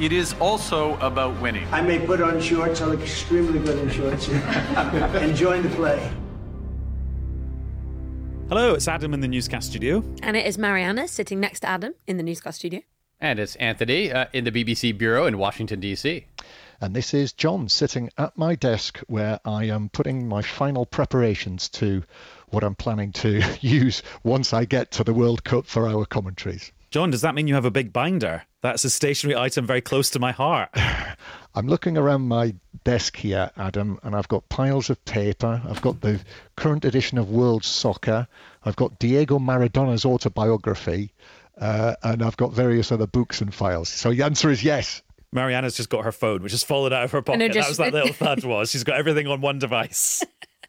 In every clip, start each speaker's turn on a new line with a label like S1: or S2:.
S1: it is also about winning.
S2: I may put on shorts. I look extremely good in shorts. Enjoying the play.
S3: Hello, it's Adam in the newscast studio.
S4: And it is Mariana sitting next to Adam in the newscast studio.
S5: And it's Anthony in the BBC Bureau in Washington, D.C.
S6: And this is John sitting at my desk where I am putting my final preparations to what I'm planning to use once I get to the World Cup for our commentaries.
S3: John, does that mean you have a big binder? That's a stationary item very close to my heart.
S6: I'm looking around my desk here, Adam, and I've got piles of paper. I've got the current edition of World Soccer. I've got Diego Maradona's autobiography, and I've got various other books and files. So the answer is yes.
S3: Mariana's just got her phone, which has fallen out of her pocket. That was that little thud was. She's got everything on one device.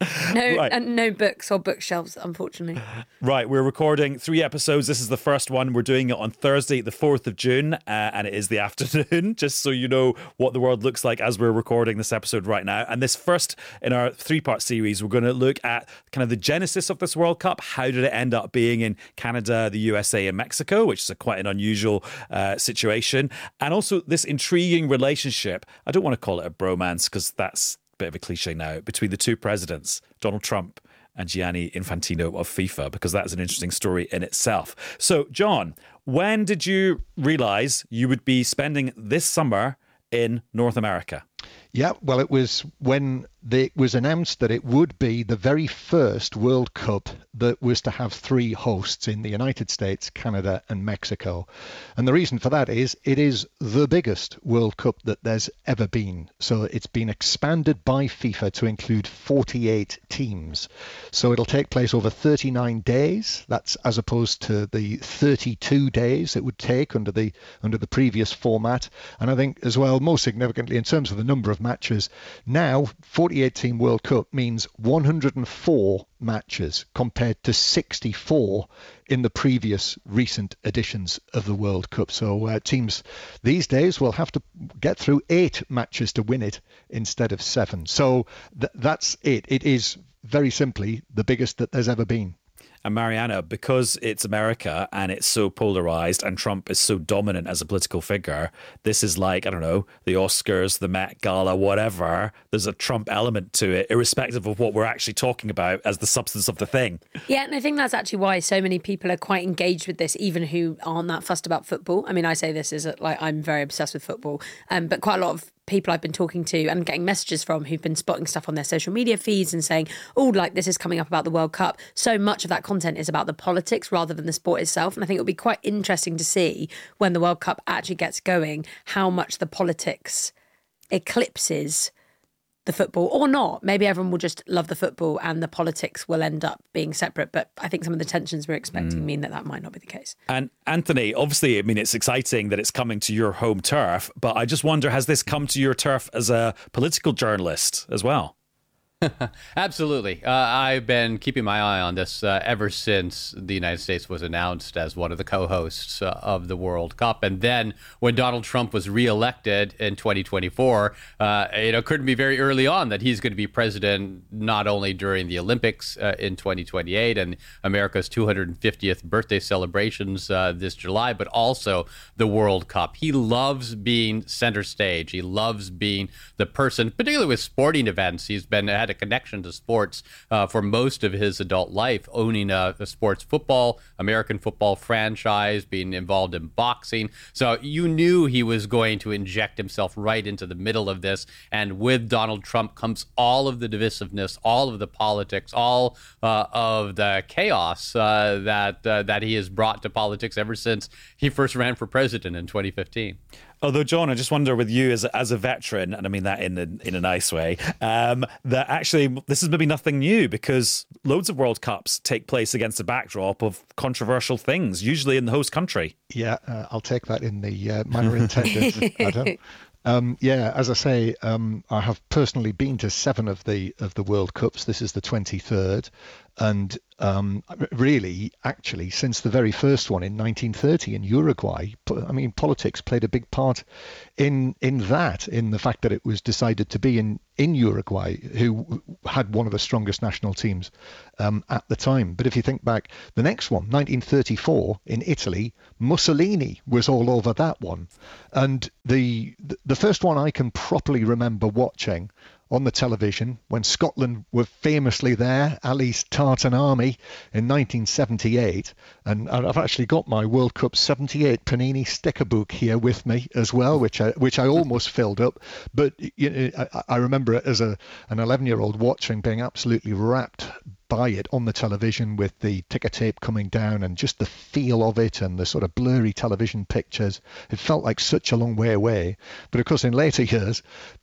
S4: No books or bookshelves, unfortunately.
S3: Right, we're recording 3 episodes. This is the first one. We're doing it on Thursday, the 4th of June, and it is the afternoon, just so you know what the world looks like as we're recording this episode right now. And this first in our 3-part series, we're going to look at kind of the genesis of this World Cup. How did it end up being in Canada, the USA, and Mexico, which is quite an unusual situation. And also this intriguing relationship. I don't want to call it a bromance because that's bit of a cliche now, between the two presidents, Donald Trump and Gianni Infantino of FIFA, because that's an interesting story in itself. So, John, when did you realise you would be spending this summer in North America?
S6: Yeah, well, it was when it was announced that it would be the very first World Cup that was to have 3 hosts in the United States, Canada and Mexico. And the reason for that is it is the biggest World Cup that there's ever been. So it's been expanded by FIFA to include 48 teams. So it'll take place over 39 days. That's as opposed to the 32 days it would take under the previous format. And I think as well, most significantly in terms of the number of matches, now 48-team World Cup means 104 matches compared to 64 in the previous recent editions of the World Cup. So teams these days will have to get through 8 matches to win it instead of 7. So that's it. It is very simply the biggest that there's ever been.
S3: And Mariana, because it's America and it's so polarized and Trump is so dominant as a political figure, this is like, I don't know, the Oscars, the Met Gala, whatever. There's a Trump element to it, irrespective of what we're actually talking about as the substance of the thing.
S4: Yeah, and I think that's actually why so many people are quite engaged with this, even who aren't that fussed about football. I mean, I say this as like I'm very obsessed with football, but quite a lot of people I've been talking to and getting messages from who've been spotting stuff on their social media feeds and saying, oh, like this is coming up about the World Cup. So much of that content is about the politics rather than the sport itself. And I think it'll be quite interesting to see when the World Cup actually gets going, how much the politics eclipses the football or not. Maybe everyone will just love the football and the politics will end up being separate. But I think some of the tensions we're expecting mean that might not be the case.
S3: And Anthony, obviously, I mean, it's exciting that it's coming to your home turf, but I just wonder, has this come to your turf as a political journalist as well?
S5: Absolutely. I've been keeping my eye on this ever since the United States was announced as one of the co-hosts of the World Cup. And then when Donald Trump was reelected in 2024, it occurred to me very early on that he's going to be president not only during the Olympics in 2028 and America's 250th birthday celebrations this July, but also the World Cup. He loves being center stage. He loves being the person, particularly with sporting events. He's had a connection to sports for most of his adult life, owning a sports football, American football franchise, being involved in boxing. So you knew he was going to inject himself right into the middle of this. And with Donald Trump comes all of the divisiveness, all of the politics, all of the chaos that he has brought to politics ever since he first ran for president in 2015.
S3: Although, John, I just wonder with you as a veteran, and I mean that in a nice way, that actually this is maybe nothing new because loads of World Cups take place against a backdrop of controversial things, usually in the host country.
S6: Yeah, I'll take that in the manner intended, Adam. Yeah, as I say, I have personally been to 7 of the World Cups. This is the 23rd, and really, actually, since the very first one in 1930 in Uruguay, I mean, politics played a big part in the fact that it was decided to be in Uruguay, who had one of the strongest national teams at the time. But if you think back, the next one, 1934 in Italy, Mussolini was all over that one, and the first one I can properly remember watching on the television when Scotland were famously there, Ali's Tartan Army in 1978. And I've actually got my World Cup 78 Panini sticker book here with me as well, which I almost filled up. But I remember it as an 11-year-old watching, being absolutely rapt by it on the television with the ticker tape coming down and just the feel of it and the sort of blurry television pictures. It felt like such a long way away. But of course, in later years,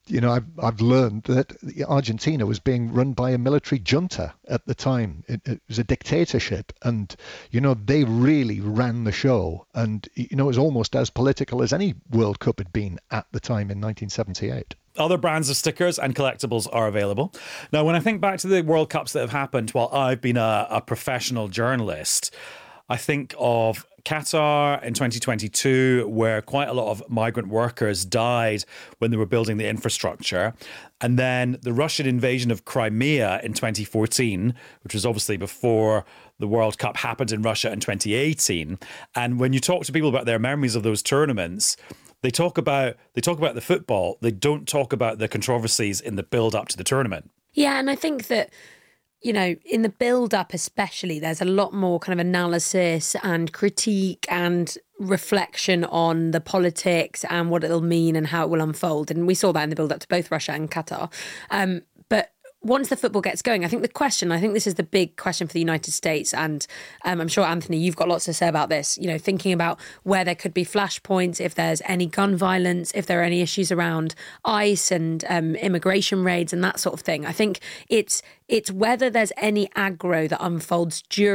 S6: I've learned that Argentina was being run by a military junta at the time. It was a dictatorship, and they really ran the show. And it was almost as political as any World Cup had been at the time in 1978.
S3: Other brands of stickers and collectibles are available. Now, when I think back to the World Cups that have happened while I've been a professional journalist, I think of Qatar in 2022, where quite a lot of migrant workers died when they were building the infrastructure. And then the Russian invasion of Crimea in 2014, which was obviously before the World Cup happened in Russia in 2018. And when you talk to people about their memories of those tournaments, they talk about the football. They don't talk about the controversies in the build up to the tournament.
S4: Yeah, and I think that, in the build up especially, there's a lot more kind of analysis and critique and reflection on the politics and what it'll mean and how it will unfold. And we saw that in the build up to both Russia and Qatar. But once the football gets going, I think this is the big question for the United States. And I'm sure, Anthony, you've got lots to say about this, thinking about where there could be flashpoints, if there's any gun violence, if there are any issues around ICE and immigration raids and that sort of thing. I think it's whether there's any aggro that unfolds during